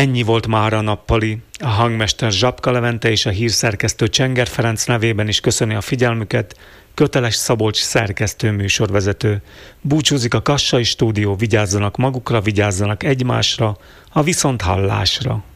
Ennyi volt mára a nappali. A hangmester Zsapka Levente és a hírszerkesztő Csenger Ferenc nevében is köszöni a figyelmüket. Köteles Szabolcs szerkesztő műsorvezető. Búcsúzik a Kassai Stúdió, vigyázzanak magukra, vigyázzanak egymásra, a viszonthallásra.